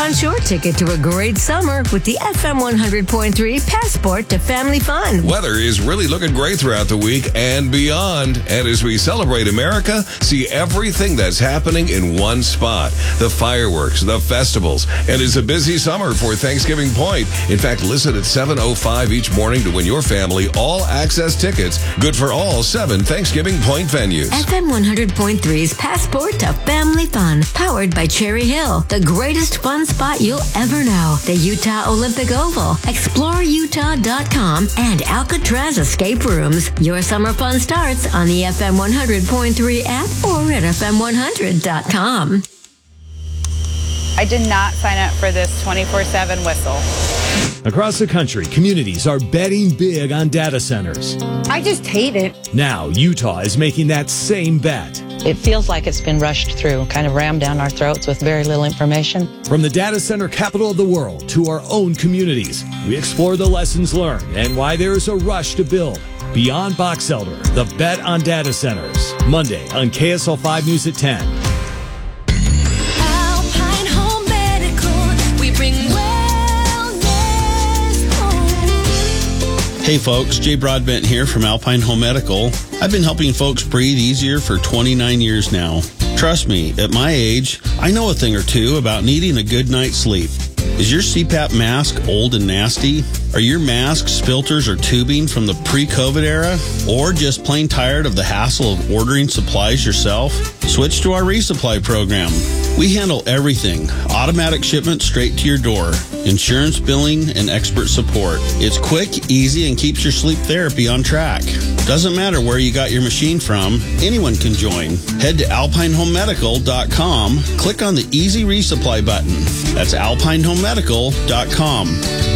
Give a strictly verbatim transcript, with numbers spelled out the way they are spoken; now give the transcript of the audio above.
Punch your ticket to a great summer with the F M one hundred point three Passport to Family Fun. Weather is really looking great throughout the week and beyond. And as we celebrate America, see everything that's happening in one spot. The fireworks, the festivals, and it's a busy summer for Thanksgiving Point. In fact, listen at seven oh five each morning to win your family all-access tickets. Good for all seven Thanksgiving Point venues. F M one hundred point three's Passport to Family Fun, powered by Cherry Hill, the greatest fun spot you'll ever know. The Utah Olympic Oval, explore utah dot com, and Alcatraz Escape Rooms. Your summer fun starts on the F M one hundred point three app or at F M one hundred dot com. I did not sign up for this twenty-four seven whistle. Across the country, communities are betting big on data centers. I just hate it. Now, Utah is making that same bet. It feels like it's been rushed through, kind of rammed down our throats with very little information. From the data center capital of the world to our own communities, we explore the lessons learned and why there is a rush to build. Beyond Box Elder, the bet on data centers. Monday on K S L five News at ten. Alpine Home Medical, we bring wellness home. Hey folks, Jay Broadbent here from Alpine Home Medical. I've been helping folks breathe easier for twenty-nine years now. Trust me, at my age, I know a thing or two about needing a good night's sleep. Is your C PAP mask old and nasty? Are your masks, filters, or tubing from the pre-COVID era? Or just plain tired of the hassle of ordering supplies yourself? Switch to our resupply program. We handle everything. Automatic shipment straight to your door. Insurance billing and expert support. It's quick, easy, and keeps your sleep therapy on track. Doesn't matter where you got your machine from, anyone can join. Head to alpine home medical dot com, click on the Easy Resupply button. That's alpine home medical dot com.